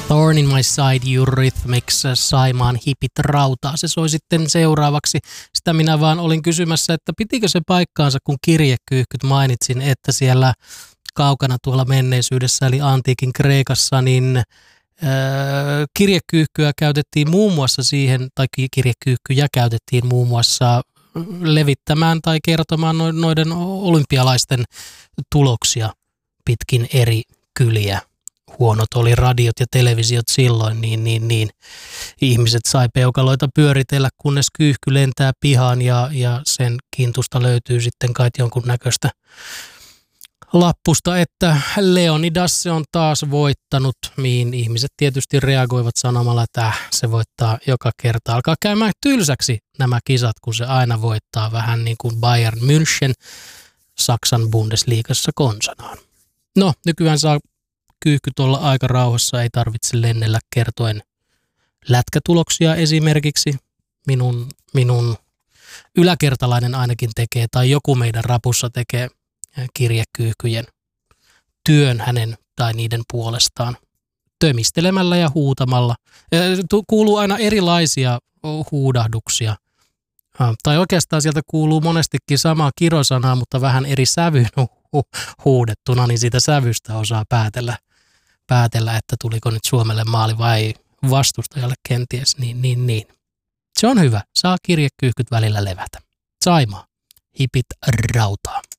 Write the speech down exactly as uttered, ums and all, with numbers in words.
Thorn in my side, Eurythmics, Saimaan hipit rautaa. Se soi sitten seuraavaksi. Sitä minä vaan olin kysymässä, että pitikö se paikkaansa, kun kirjekyyhkyt mainitsin, että siellä kaukana tuolla menneisyydessä, eli antiikin Kreikassa, niin äh, kirjekyyhkyä käytettiin muun muassa siihen, tai kirjekyyhkyjä käytettiin muun muassa levittämään tai kertomaan noiden olympialaisten tuloksia pitkin eri kyliä. Huonot oli radiot ja televisiot silloin, niin, niin, niin ihmiset sai peukaloita pyöritellä, kunnes kyyhky lentää pihaan ja, ja sen kintusta löytyy sitten kai jonkun näköistä lappusta, että Leonidas se on taas voittanut, mihin ihmiset tietysti reagoivat sanomalla, että äh, se voittaa joka kerta. Alkaa käymään tylsäksi nämä kisat, kun se aina voittaa, vähän niin kuin Bayern München Saksan Bundesliigassa konsanaan. No, nykyään saa kyyhky tuolla aika rauhassa, ei tarvitse lennellä kertoen lätkätuloksia esimerkiksi. Minun, minun yläkertalainen ainakin tekee, tai joku meidän rapussa tekee kirjekyyhkyjen työn hänen tai niiden puolestaan tömistelemällä ja huutamalla. Kuuluu aina erilaisia huudahduksia. Tai oikeastaan sieltä kuuluu monestikin samaa kirosanaa, mutta vähän eri sävyyn huudettuna, niin siitä sävystä osaa päätellä, päätellä, että tuliko nyt Suomelle maali vai vastustajalle kenties. Niin, niin, niin. Se on hyvä. Saa kirjekyyhkyt välillä levätä. Saimaa. Hipit rautaa.